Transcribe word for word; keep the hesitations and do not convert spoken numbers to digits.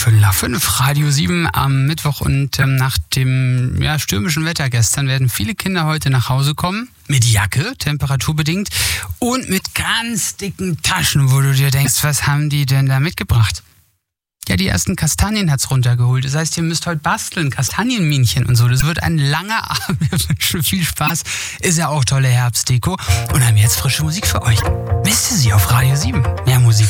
Viertel nach fünf, Radio sieben am Mittwoch und ähm, nach dem ja, stürmischen Wetter gestern werden viele Kinder heute nach Hause kommen. Mit Jacke, temperaturbedingt, und mit ganz dicken Taschen, wo du dir denkst, was haben die denn da mitgebracht? Ja, die ersten Kastanien hat's runtergeholt. Das heißt, ihr müsst heute basteln, Kastanienminchen und so. Das wird ein langer Abend. Wir wünschen viel Spaß. Ist ja auch tolle Herbstdeko. Und haben jetzt frische Musik für euch. Wisst ihr sie auf Radio sieben? Mehr Musik